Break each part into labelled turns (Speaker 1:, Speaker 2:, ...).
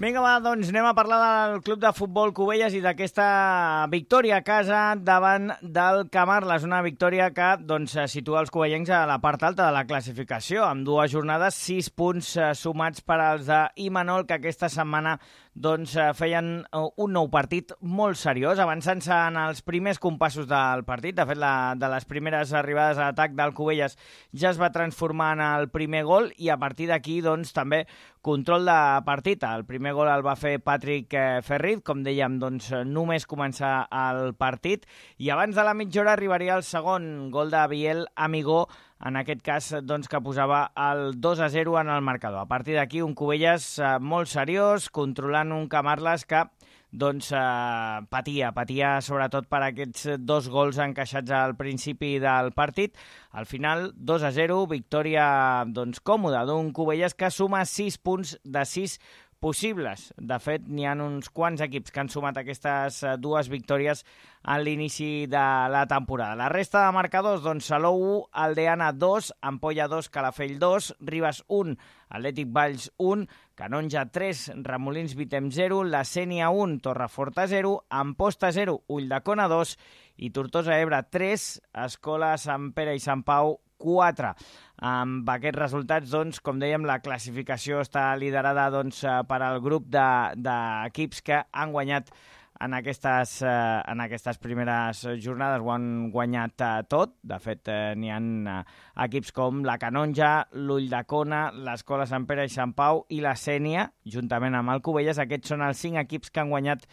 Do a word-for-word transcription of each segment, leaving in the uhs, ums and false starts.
Speaker 1: Vinga, va, doncs anem a parlar del Club de Futbol Cubelles i d'aquesta victòria a casa davant del Camarles, una victòria que doncs, situa els cubellencs a la part alta de la classificació, amb dues jornades, sis punts sumats per als d'Imanol, que aquesta setmana doncs, feien un nou partit molt seriós, avançant-se en els primers compassos del partit. De fet, la, de les primeres arribades a l'atac del Cubelles ja es va transformar en el primer gol i a partir d'aquí doncs, també control de partit. El primer gol el va fer Patrick Ferriz, com dèiem, doncs, només començar el partit, i abans de la mitja hora arribaria el segon gol de Biel Amigó, en aquest cas doncs, que posava el dos a zero en el marcador. A partir d'aquí un Cubelles eh, molt seriós, controlant un Camarles que doncs, eh, patia, patia sobretot per aquests dos gols encaixats al principi del partit. Al final, dos a zero, victòria doncs, còmoda d'un Cubelles que suma sis punts de sis possibles. De fet, n'hi ha uns quants equips que han sumat aquestes dues victòries a l'inici de la temporada. La resta de marcadors, doncs, Salou u, Aldeana dos, Ampolla dos, Calafell dos, Ribes un, Atlètic Valls un, Canonja tres, Remolins Vitem zero, La Sénia un, Torreforta zero, Amposta zero, Ulldecona dos i Tortosa Ebre tres, Escola Sant Pere i Sant Pau quatre. Amb aquests resultats, doncs, com dèiem, la classificació està liderada doncs, per al grup d'equips de, que han guanyat en aquestes, eh, en aquestes primeres jornades, ho han guanyat eh, tot. De fet, eh, n'hi ha eh, equips com la Canonja, l'Ulldecona, l'Escola Sant Pere i Sant Pau i la Sénia, juntament amb el Cubelles. Aquests són els cinc equips que han guanyat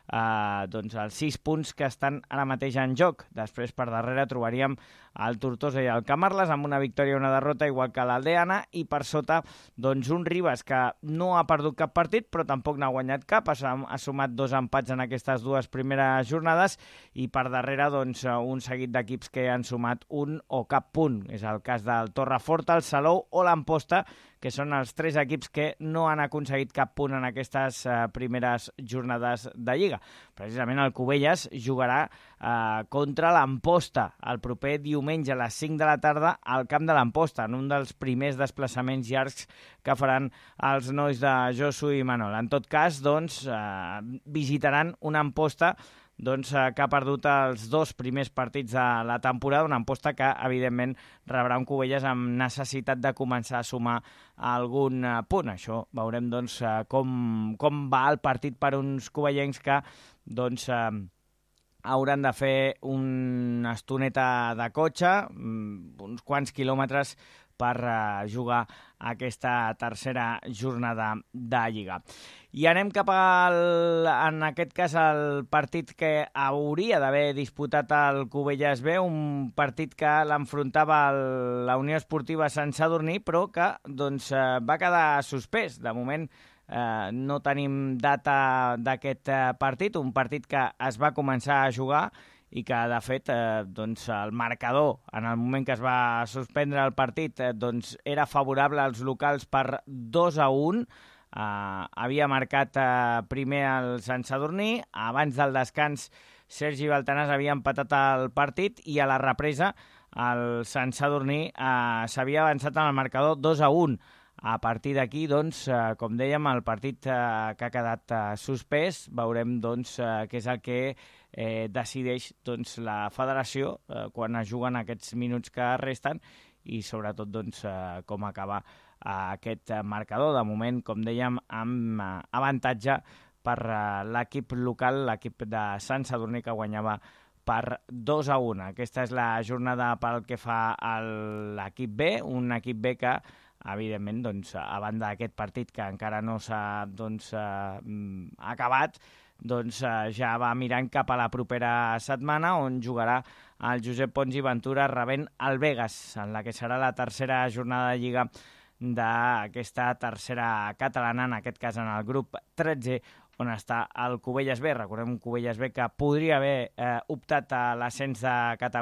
Speaker 1: Uh, doncs els sis punts que estan ara mateix en joc. Després per darrere trobaríem el Tortosa i el Camarles amb una victòria i una derrota, igual que l'Aldeana, i per sota doncs un Ribes que no ha perdut cap partit però tampoc n'ha guanyat cap, ha, ha sumat dos empats en aquestes dues primeres jornades, i per darrere doncs un seguit d'equips que han sumat un o cap punt. És el cas del Torreforta, el Salou o l'Amposta, que són els tres equips que no han aconseguit cap punt en aquestes eh, primeres jornades de Lliga. Precisament el Cubelles jugarà eh, contra l'Amposta el proper diumenge a les cinc de la tarda al camp de l'Amposta, en un dels primers desplaçaments llargs que faran els nois de Josu i Manol. En tot cas, doncs, eh, visitaran una Amposta doncs, que ha perdut els dos primers partits de la temporada, una Amposta que, evidentment, rebrà un Cubelles amb necessitat de començar a sumar algun punt. Això veurem doncs, com, com va el partit per uns cubellencs que doncs, eh, hauran de fer una estoneta de cotxe, uns quants quilòmetres per uh, jugar aquesta tercera jornada de Lliga. I anem cap al, en aquest cas, al partit que hauria d'haver disputat el Cubelles B, un partit que l'enfrontava la Unió Esportiva Sant Sadurní, però que doncs, uh, va quedar suspès. De moment uh, no tenim data d'aquest uh, partit, un partit que es va començar a jugar i que, de fet, eh, doncs, el marcador, en el moment que es va suspendre el partit, eh, doncs, era favorable als locals per dos a un. Eh, havia marcat eh, primer el Sant Sadurní, abans del descans Sergi Baltanàs havia empatat el partit i a la represa el Sant Sadurní eh, s'havia avançat en el marcador dos a un. A partir d'aquí, doncs, eh, com dèiem, el partit eh, que ha quedat eh, suspès, veurem doncs, eh, què és el que eh, decideix doncs, la federació eh, quan es juguen aquests minuts que resten i, sobretot, doncs, eh, com acaba eh, aquest marcador. De moment, com dèiem, amb eh, avantatge per eh, l'equip local, l'equip de Sant Sadurní, que guanyava per dos a un. Aquesta és la jornada pel que fa a l'equip B, un equip B que, evidentment, doncs, a banda d'aquest partit que encara no s'ha doncs, eh, acabat, doncs, eh, ja va mirant cap a la propera setmana, on jugarà el Josep Pons i Ventura rebent el Vegas, en la que serà la tercera jornada de Lliga d'aquesta tercera catalana, en aquest cas en el grup tretze, on està el Cubelles B. Recordem un Cubelles B que podria haver eh, optat a l'ascens de categoria